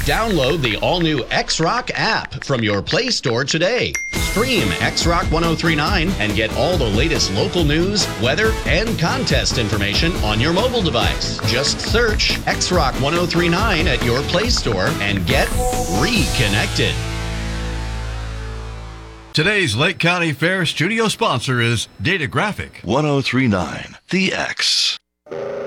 Download the all-new X-Rock app from your Play Store today. Stream X-Rock 1039 and get all the latest local news, weather, and contest information on your mobile device. Just search X-Rock 1039 at your Play Store and get reconnected. Today's Lake County Fair studio sponsor is Data Graphic. 1039 The X.